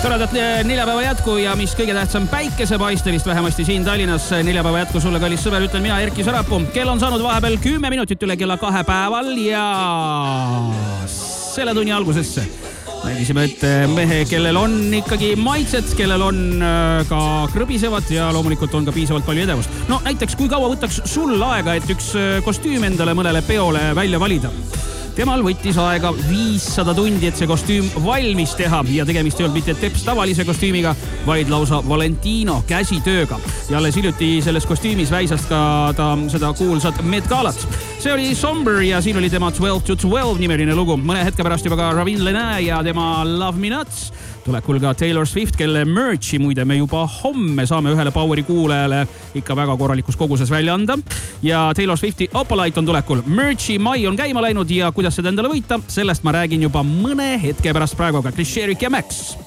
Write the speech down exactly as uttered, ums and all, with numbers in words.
toredat neljapäeva jätku ja mis kõige tähtsam päikesepaistelist vähemasti siin Tallinnas. Neljapäeva jätku sulle, kallis sõber, ütlen mina, Erki Sarapuu. Kell on saanud vahepeal kümme minutit üle kella kahe päeval ja selle tunni algusesse näigisime, et mehe, kellel on ikkagi maitset, kellel on ka krõbisevad ja loomulikult on ka piisavalt palju edevust. No näiteks, kui kaua võtaks sul aega, et üks kostüüm endale mõnele peole välja valida? Temal võttis aega viissada tundi, et see kostüüm valmis teha ja tegemist ei olnud mitte teps tavalise kostüümiga, vaid lausa Valentino käsitööga. Ja alles hiljuti selles kostüümis väisas ka ta seda kuulsat Met Galat. See oli Somber ja siin oli tema twelve to twelve nimeline lugu. Mõne hetke pärast juba ka Ravin Lene ja tema Love Me Nuts. Tulekul ka Taylor Swift, kelle merchi muide me juba homme saame ühele Poweri kuulajale ikka väga korralikus koguses välja anda. Ja Taylor Swifti Opalite on tulekul. Merchi mai on käima läinud ja kuidas seda endale võita, sellest ma räägin juba mõne hetke pärast praegu ka Chris Sherrick ja Max.